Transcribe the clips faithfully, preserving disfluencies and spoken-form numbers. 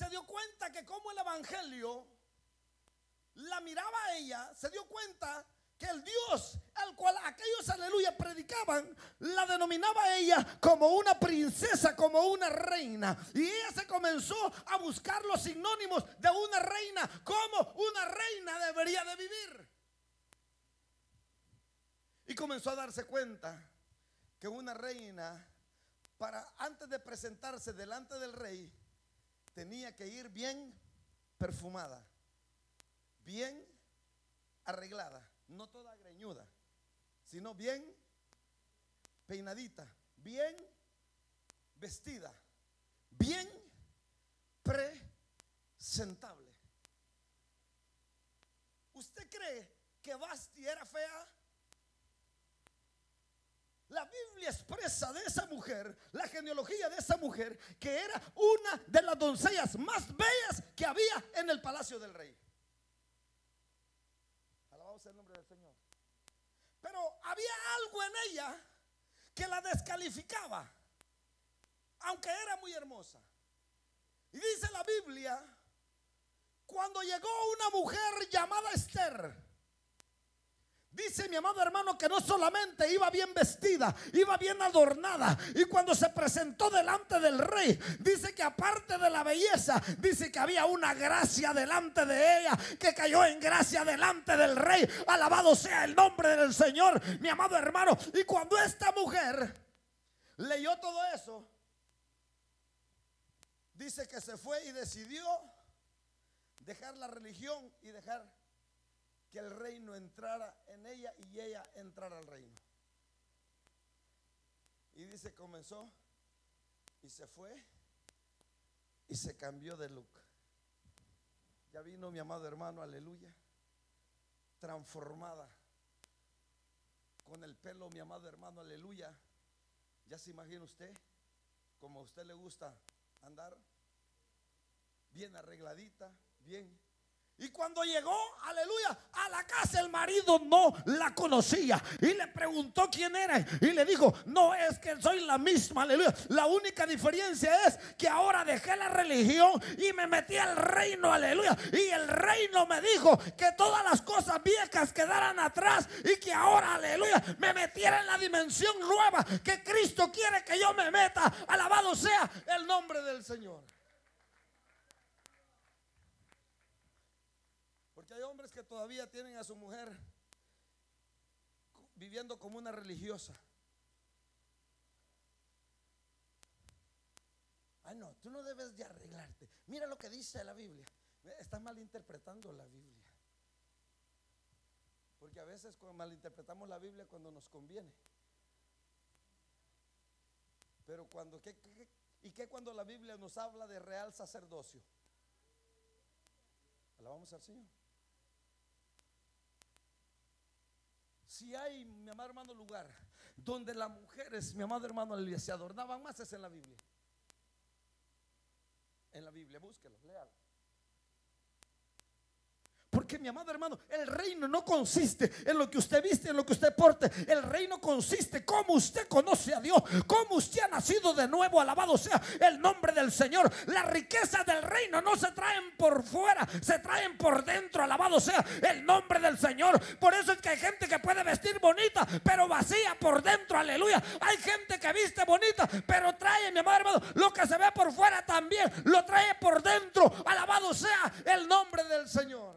se dio cuenta que como el evangelio la miraba a ella, se dio cuenta que el Dios al cual aquellos, aleluya, predicaban, la denominaba a ella como una princesa, como una reina. Y ella se comenzó a buscar los sinónimos de una reina, como una reina debería de vivir. Y comenzó a darse cuenta que una reina, para antes de presentarse delante del rey, tenía que ir bien perfumada, bien arreglada, no toda greñuda, sino bien peinadita, bien vestida, bien presentable. ¿Usted cree que Vasti era fea? La Biblia expresa de esa mujer, la genealogía de esa mujer, que era una de las doncellas más bellas que había en el palacio del rey. Alabado sea el nombre del Señor. Pero había algo en ella que la descalificaba, aunque era muy hermosa. Y dice la Biblia, cuando llegó una mujer llamada Esther, dice mi amado hermano que no solamente iba bien vestida, iba bien adornada. Y cuando se presentó delante del rey, dice que aparte de la belleza, dice que había una gracia delante de ella, que cayó en gracia delante del rey. Alabado sea el nombre del Señor, mi amado hermano. Y cuando esta mujer leyó todo eso, dice que se fue y decidió dejar la religión y dejar que el reino entrara en ella y ella entrara al reino. Y dice, comenzó y se fue y se cambió de look. Ya vino mi amado hermano, aleluya, transformada, con el pelo, mi amado hermano, aleluya. Ya se imagina usted, como a usted le gusta andar, bien arregladita, bien. Y cuando llegó, aleluya, a la casa, el marido no la conocía y le preguntó quién era y le dijo, no, es que soy la misma, aleluya. La única diferencia es que ahora dejé la religión y me metí al reino, aleluya. Y el reino me dijo que todas las cosas viejas quedaran atrás y que ahora, aleluya, me metiera en la dimensión nueva que Cristo quiere que yo me meta. Alabado sea el nombre del Señor. Porque hay hombres que todavía tienen a su mujer viviendo como una religiosa. Ay, no, tú no debes de arreglarte. Mira lo que dice la Biblia. Estás malinterpretando la Biblia. Porque a veces malinterpretamos la Biblia cuando nos conviene. Pero cuando, ¿qué, qué, ¿y qué cuando la Biblia nos habla de real sacerdocio? Alabamos al Señor. Si hay, mi amado hermano, lugar donde las mujeres, mi amado hermano, se adornaban más, es en la Biblia. En la Biblia, búsquelo, léalo. Porque mi amado hermano, el reino no consiste en lo que usted viste, en lo que usted porte. El reino consiste en cómo usted conoce a Dios, cómo usted ha nacido de nuevo. Alabado sea el nombre del Señor. Las riquezas del reino no se traen por fuera, se traen por dentro. Alabado sea el nombre del Señor. Por eso es que hay gente que puede vestir bonita, pero vacía por dentro. Aleluya. Hay gente que viste bonita, pero trae, mi amado hermano, lo que se ve por fuera también lo trae por dentro. Alabado sea el nombre del Señor.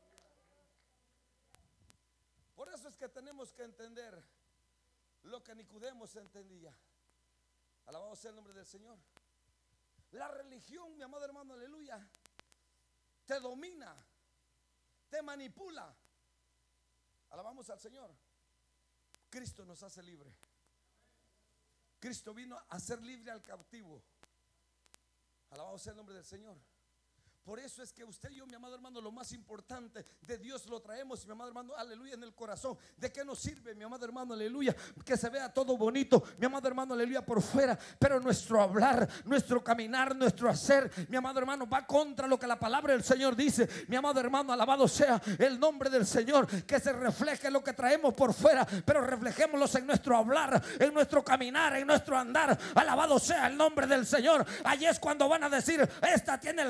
Por eso es que tenemos que entender lo que Nicodemo entendía. Alabado sea el nombre del Señor. La religión, mi amado hermano, aleluya, te domina, te manipula. Alabamos al Señor. Cristo nos hace libre. Cristo vino a hacer libre al cautivo. Alabado sea el nombre del Señor. Por eso es que usted y yo, mi amado hermano, lo más importante de Dios lo traemos, mi amado hermano, aleluya, en el corazón. ¿De qué nos sirve, mi amado hermano, aleluya? Que se vea todo bonito, mi amado hermano, aleluya, por fuera, pero nuestro hablar, nuestro caminar, nuestro hacer, mi amado hermano, va contra lo que la palabra del Señor dice. Mi amado hermano, alabado sea el nombre del Señor. Que se refleje lo que traemos por fuera, pero reflejémoslo en nuestro hablar, en nuestro caminar, en nuestro andar. Alabado sea el nombre del Señor. Allí es cuando van a decir, esta tiene el